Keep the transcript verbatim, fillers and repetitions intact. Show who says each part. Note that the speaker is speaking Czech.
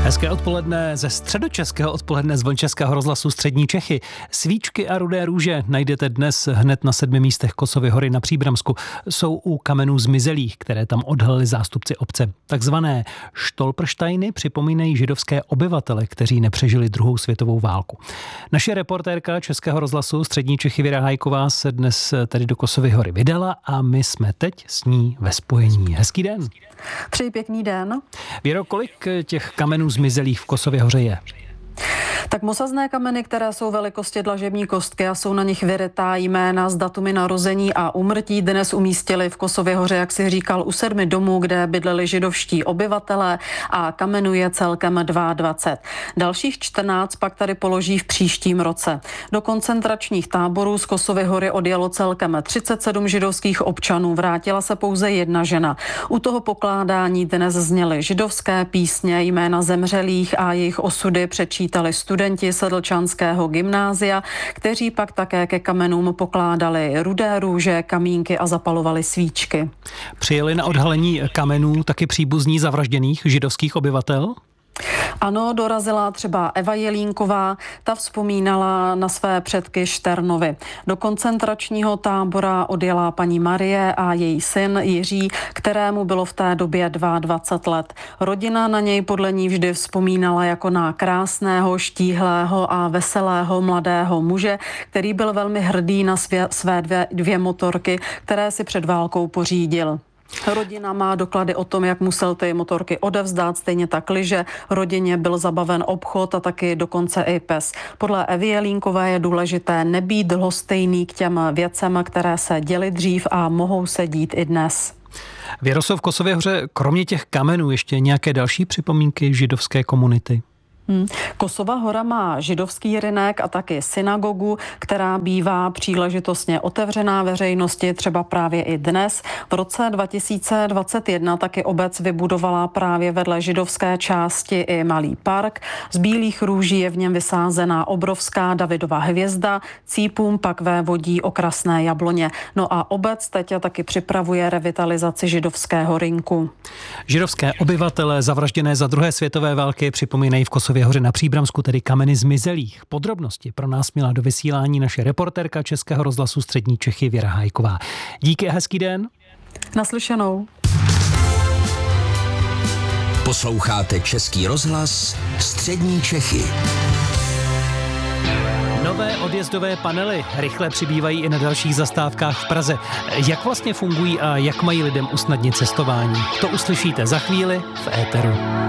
Speaker 1: Hezké odpoledne ze středočeského odpoledne z Vlnčeského rozhlasu Střední Čechy. Svíčky a rudé růže najdete dnes hned na sedmi místech Kosovy hory na Příbramsku. Jsou u kamenů zmizelých, které tam odhalili zástupci obce. Takzvané štolprštajny připomínají židovské obyvatele, kteří nepřežili druhou světovou válku. Naše reportérka Českého rozhlasu Střední Čechy Věra Hajková se dnes tedy do Kosovy hory vydala a my jsme teď s ní ve spojení. Hezký den.
Speaker 2: Přeji pěkný den.
Speaker 1: Věro, kolik těch kamenů zmizelých v Kosově hoře je?
Speaker 2: Tak mosazné kameny, které jsou velikosti dlažební kostky a jsou na nich vyrytá jména s datumy narození a úmrtí, dnes umístili v Kosově hoře, jak si říkal, u sedmi domů, kde bydleli židovští obyvatelé, a kamenů je celkem dvacet dva. Dalších čtrnáct pak tady položí v příštím roce. Do koncentračních táborů z Kosovy hory odjelo celkem třicet sedm židovských občanů, vrátila se pouze jedna žena. U toho pokládání dnes zněly židovské písně, jména zemřelých a jejich osudy přečítali studenti Sedlčanského gymnázia, kteří pak také ke kamenům pokládali rudé růže, kamínky a zapalovali svíčky.
Speaker 1: Přijeli na odhalení kamenů taky příbuzní zavražděných židovských obyvatel?
Speaker 2: Ano, dorazila třeba Eva Jelínková, ta vzpomínala na své předky Šternovy. Do koncentračního tábora odjela paní Marie a její syn Jiří, kterému bylo v té době dvacet dva let. Rodina na něj podle ní vždy vzpomínala jako na krásného, štíhlého a veselého mladého muže, který byl velmi hrdý na svě, své dvě, dvě motorky, které si před válkou pořídil. Rodina má doklady o tom, jak musel ty motorky odevzdát, stejně tak lyže. Rodině byl zabaven obchod a taky dokonce i pes. Podle Evy Jelínkové je důležité nebýt lhostejný k těm věcem, které se děly dřív a mohou se dít i dnes.
Speaker 1: Věro, jsou v Kosově hoře kromě těch kamenů ještě nějaké další připomínky židovské komunity?
Speaker 2: Hmm. Kosova hora má židovský rynek a taky synagogu, která bývá příležitostně otevřená veřejnosti, třeba právě i dnes. V roce dva tisíce dvacet jedna taky obec vybudovala právě vedle židovské části i malý park. Z bílých růží je v něm vysázená obrovská Davidova hvězda, cípům pak vévodí okrasné jabloně. No a obec teď taky připravuje revitalizaci židovského rynku.
Speaker 1: Židovské obyvatele zavražděné za druhé světové války připomínají v Kosově hoře na Příbramsku tedy kameny zmizelých. Podrobnosti pro nás měla do vysílání naše reportérka Českého rozhlasu Střední Čechy Věra Hajková. Díky a hezký den.
Speaker 2: Naslyšenou.
Speaker 3: Posloucháte Český rozhlas Střední Čechy.
Speaker 1: Nové odjezdové panely rychle přibývají i na dalších zastávkách v Praze. Jak vlastně fungují a jak mají lidem usnadnit cestování? To uslyšíte za chvíli v éteru.